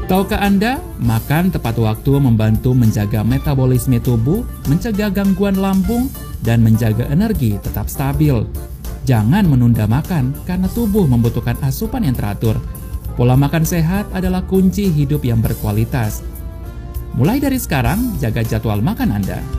Tahukah Anda, makan tepat waktu membantu menjaga metabolisme tubuh, mencegah gangguan lambung, dan menjaga energi tetap stabil. Jangan menunda makan karena tubuh membutuhkan asupan yang teratur. Pola makan sehat adalah kunci hidup yang berkualitas. Mulai dari sekarang, jaga jadwal makan Anda.